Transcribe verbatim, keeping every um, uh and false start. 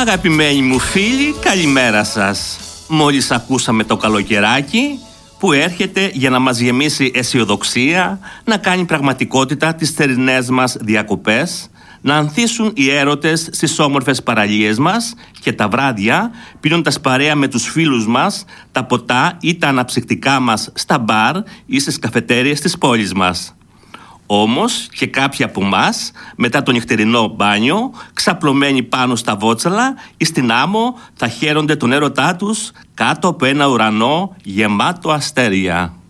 Αγαπημένοι μου φίλοι, καλημέρα σας. Μόλις ακούσαμε το καλοκαιράκι που έρχεται για να μας γεμίσει αισιοδοξία, να κάνει πραγματικότητα τις θερινές μας διακοπές, να ανθίσουν οι έρωτες στις όμορφες παραλίες μας και τα βράδια, πίνοντας παρέα με τους φίλους μας τα ποτά ή τα αναψυκτικά μας στα μπαρ ή στις καφετέριες της πόλης μας. Όμως και κάποιοι από εμάς, μετά το νυχτερινό μπάνιο, ξαπλωμένοι πάνω στα βότσαλα ή στην άμμο, θα χαίρονται τον έρωτά τους κάτω από ένα ουρανό γεμάτο αστέρια.